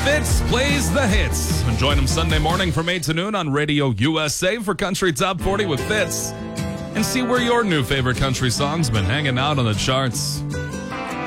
Fitz plays the hits. And join him Sunday morning from 8 to noon on Radio USA for Country Top 40 with Fitz. And see where your new favorite country song's been hanging out on the charts.